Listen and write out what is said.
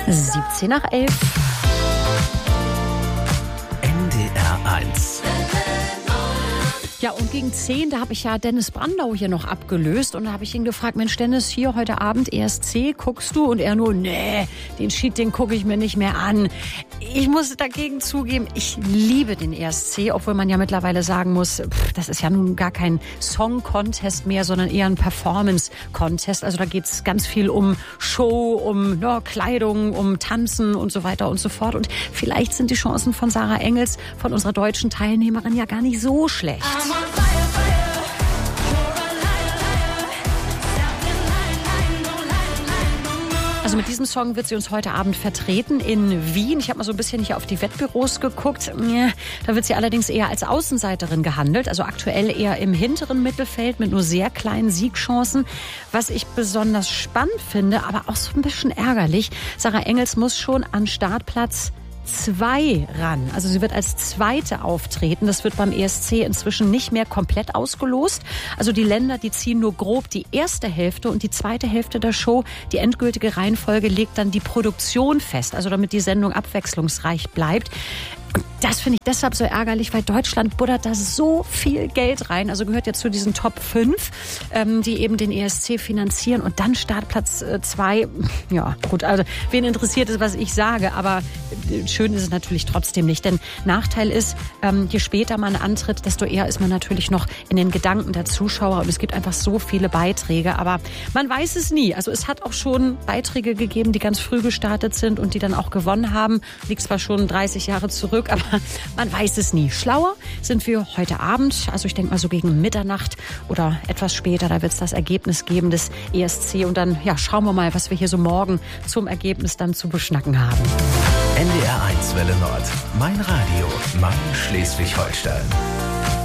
17 nach 11. NDR 1. Ja, und gegen 10, da habe ich ja Dennis Brandau hier noch abgelöst. Und da habe ich ihn gefragt, Mensch Dennis, hier heute Abend ESC, guckst du? Und er nur, nee, den Schied, den gucke ich mir nicht mehr an. Ich muss dagegen zugeben, ich liebe den ESC, obwohl man ja mittlerweile sagen muss, das ist ja nun gar kein Song-Contest mehr, sondern eher ein Performance-Contest. Also da geht es ganz viel um Show, um Kleidung, um Tanzen und so weiter und so fort. Und vielleicht sind die Chancen von Sarah Engels, von unserer deutschen Teilnehmerin, ja gar nicht so schlecht. Also mit diesem Song wird sie uns heute Abend vertreten in Wien. Ich habe mal so ein bisschen hier auf die Wettbüros geguckt. Da wird sie allerdings eher als Außenseiterin gehandelt. Also aktuell eher im hinteren Mittelfeld mit nur sehr kleinen Siegchancen. Was ich besonders spannend finde, aber auch so ein bisschen ärgerlich. Sarah Engels muss schon an Startplatz 2 ran. Also sie wird als Zweite auftreten. Das wird beim ESC inzwischen nicht mehr komplett ausgelost. Also die Länder, die ziehen nur grob die erste Hälfte und die zweite Hälfte der Show. Die endgültige Reihenfolge legt dann die Produktion fest, also damit die Sendung abwechslungsreich bleibt. Und das finde ich deshalb so ärgerlich, weil Deutschland buddert da so viel Geld rein. Also gehört jetzt zu diesen Top 5, die eben den ESC finanzieren. Und dann Startplatz 2. Ja, gut, also wen interessiert es, was ich sage. Aber schön ist es natürlich trotzdem nicht. Denn Nachteil ist, je später man antritt, desto eher ist man natürlich noch in den Gedanken der Zuschauer. Und es gibt einfach so viele Beiträge. Aber man weiß es nie. Also es hat auch schon Beiträge gegeben, die ganz früh gestartet sind und die dann auch gewonnen haben. Liegt zwar schon 30 Jahre zurück, aber man weiß es nie. Schlauer sind wir heute Abend, also ich denke mal so gegen Mitternacht oder etwas später, da wird es das Ergebnis geben des ESC und dann schauen wir mal, was wir hier so morgen zum Ergebnis dann zu beschnacken haben. NDR 1 Welle Nord, mein Radio, mein Schleswig-Holstein.